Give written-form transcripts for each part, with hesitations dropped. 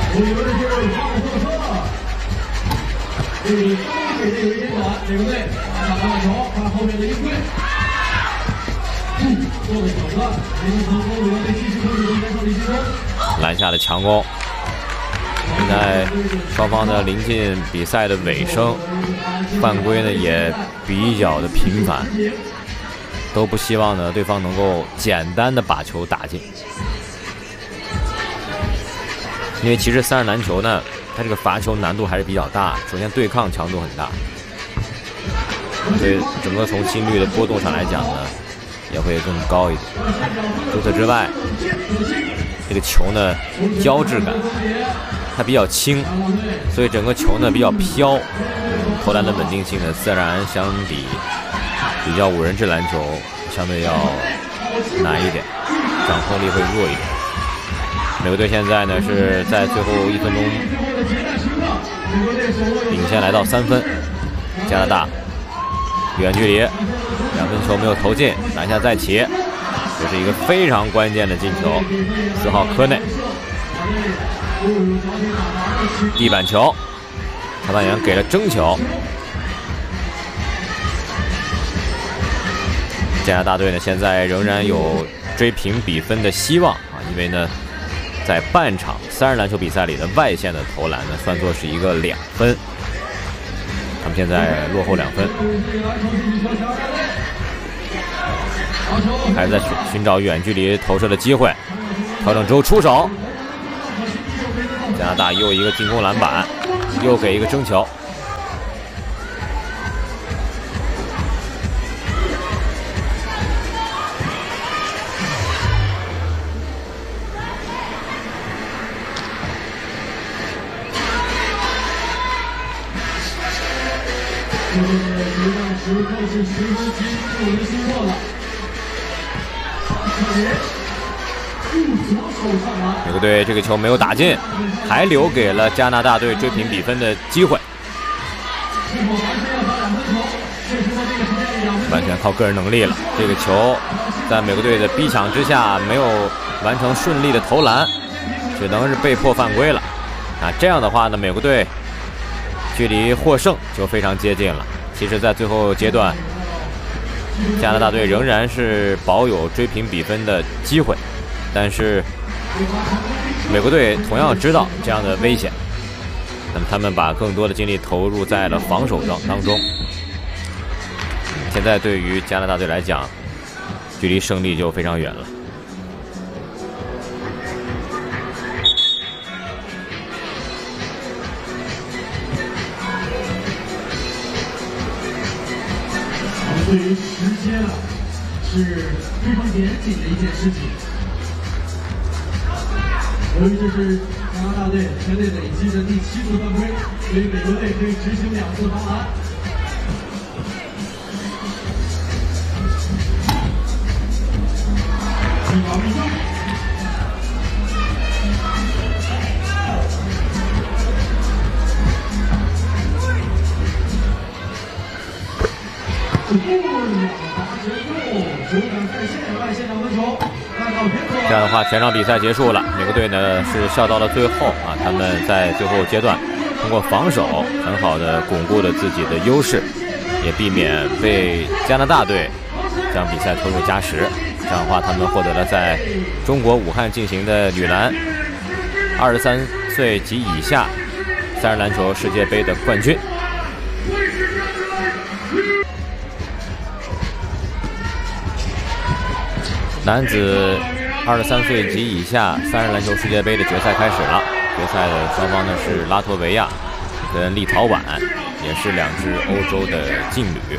我以为是放错车了。这个刚给这有一点短，美国队打球，看后面的一队。做的手段，没能成功，美国队继续控制比赛胜利之中。 篮下的强攻。现在双方的临近比赛的尾声，犯规呢也比较的频繁，都不希望呢对方能够简单的把球打进。因为其实三人篮球呢，它这个罚球难度还是比较大，首先对抗强度很大，所以整个从心率的波动上来讲呢，也会更高一点。除此之外，这个球呢胶质感它比较轻，所以整个球呢比较飘，投篮的稳定性呢自然相比较五人制篮球相对要难一点，掌控力会弱一点。美国队现在呢是在最后1分钟领先来到3分，加拿大远距离2分球没有投进，篮下再起，这是一个非常关键的进球，4号科内地板球，裁判员给了争球。加拿大队呢现在仍然有追平比分的希望啊，因为呢在半场三人篮球比赛里的外线的投篮呢算作是一个2分，他们现在落后2分，还是在寻找远距离投射的机会，调整之后出手，加拿大又一个进攻篮板，又给一个争球。 这个决战时刻是十分激动人心魄的。 美国队这个球没有打进，还留给了加拿大队追平比分的机会。完全靠个人能力了。这个球在美国队的逼抢之下没有完成顺利的投篮，只能是被迫犯规了。啊，这样的话呢，美国队距离获胜就非常接近了。其实，在最后阶段，加拿大队仍然是保有追平比分的机会，但是美国队同样知道这样的危险，那么他们把更多的精力投入在了防守当中。现在对于加拿大队来讲，距离胜利就非常远了。 对于时间啊，是非常严谨的一件事情。由于这是加拿大队全队累积的第7次犯规，所以美国队可以执行2次防篮。 这样的话，全场比赛结束了。美国队呢是笑到了最后啊，他们在最后阶段通过防守很好的巩固了自己的优势，也避免被加拿大队将比赛拖入加时。这样的话，他们获得了在中国武汉进行的女篮23岁及以下三人篮球世界杯的冠军。男子23岁及以下三人篮球世界杯的决赛开始了。决赛的双方呢是拉脱维亚跟立陶宛，也是2支欧洲的劲旅。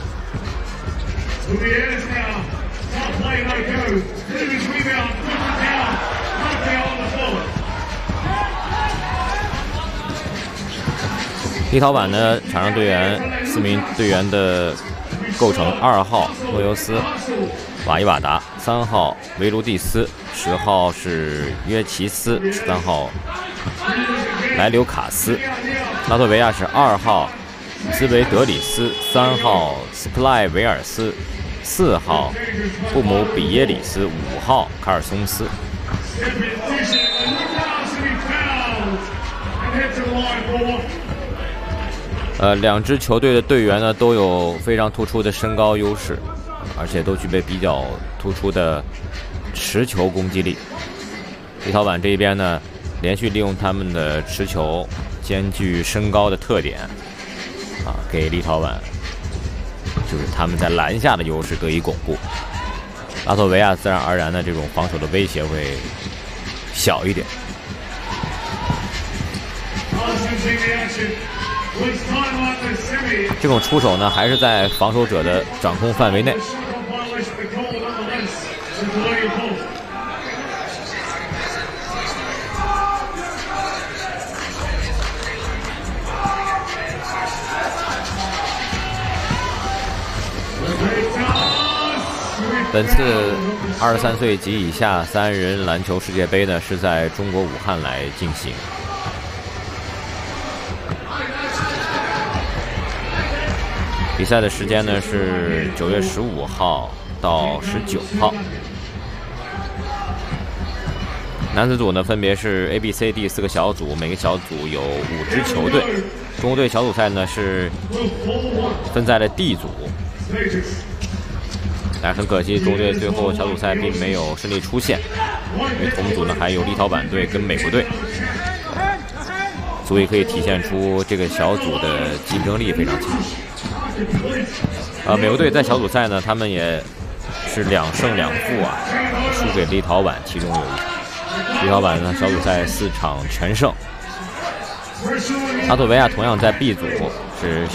立陶宛呢，场上队员4名队员的构成：2号诺尤斯、瓦伊瓦达，3号维卢蒂斯，10号是约奇斯，13号莱留卡斯。拉脱维亚是2号兹维德里斯，3号斯普赖维尔斯，4号布姆比耶里斯，5号卡尔松斯。 两支球队的队员呢都有非常突出的身高优势，而且都具备比较突出的持球攻击力。立陶宛这一边呢，连续利用他们的持球兼具身高的特点，给立陶宛就是他们在篮下的优势得以巩固。拉脱维亚自然而然的这种防守的威胁会小一点。这种出手呢，还是在防守者的掌控范围内。本次23岁及以下3人篮球世界杯呢，是在中国武汉来进行。比赛的时间呢是9月15号到19号。男子组呢分别是 A、B、C、D 4个小组，每个小组有5支球队。中国队小组赛呢是分在了 D 组。但是很可惜，中国队最后小组赛并没有顺利出线，因为同组呢还有立陶宛队跟美国队，所以可以体现出这个小组的竞争力非常强。美国队在小组赛呢，他们也是2胜2负输给立陶宛，其中有一场。立陶宛呢小组赛4场全胜。拉脱维亚同样在 B 组是